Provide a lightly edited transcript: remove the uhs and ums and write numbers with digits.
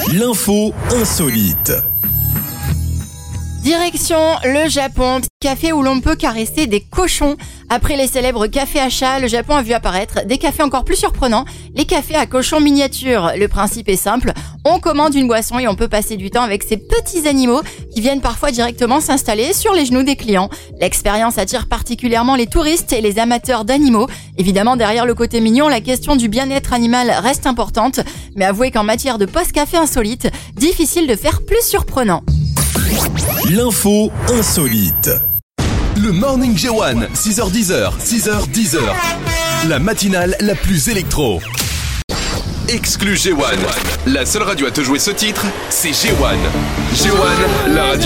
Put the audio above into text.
L'info insolite. Direction le Japon, café où l'on peut caresser des cochons. Après les célèbres cafés achats, le Japon a vu apparaître des cafés encore plus surprenants, les cafés à cochons miniatures. Le principe est simple, on commande une boisson et on peut passer du temps avec ces petits animaux qui viennent parfois directement s'installer sur les genoux des clients. L'expérience attire particulièrement les touristes et les amateurs d'animaux. Évidemment, derrière le côté mignon, la question du bien-être animal reste importante, mais avouez qu'en matière de post-café insolite, difficile de faire plus surprenant. L'info insolite. Le Morning G1, 6h10, 6h10. La matinale la plus électro. Exclu G1. La seule radio à te jouer ce titre, c'est G1. G1, la radio